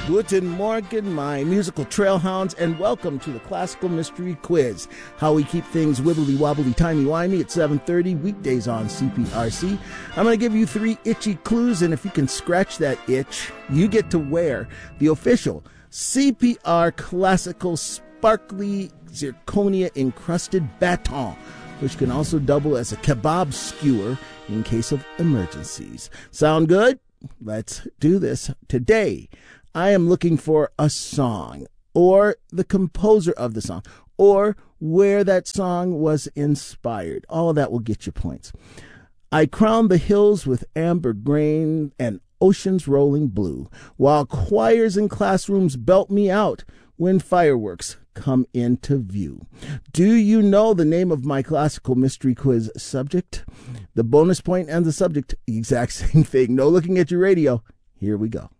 Guten Morgen, my musical trailhounds, and welcome to the Classical Mystery Quiz. How we keep things wibbly-wobbly, timey-wimey at 7:30 weekdays on CPRC. I'm going to give you 3 itchy clues, and if you can scratch that itch, you get to wear the official CPR Classical Sparkly Zirconia-encrusted baton, which can also double as a kebab skewer in case of emergencies. Sound good? Let's do this. Today, I am looking for a song, or the composer of the song, or where that song was inspired. All of that will get you points. I crown the hills with amber grain and oceans rolling blue, while choirs and classrooms belt me out when fireworks come into view. Do you know the name of my classical mystery quiz subject? The bonus point and the subject, the exact same thing. No looking at your radio. Here we go.